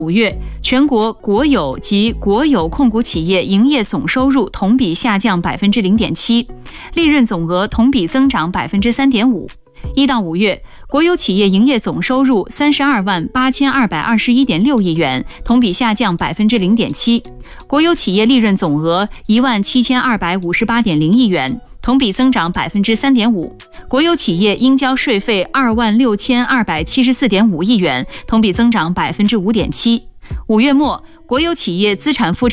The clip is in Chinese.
5月，全国国有及国有控股企业营业总收入同比下降 0.7%， 利润总额同比增长 3.5%。1到5月，国有企业营业总收入32万8221.6亿元，同比下降 0.7%， 国有企业利润总额1万7258.0亿元，同比增长 3.5%， 国有企业应交税费2万6274.5亿元，同比增长 5.7%。5月末，国有企业资产负债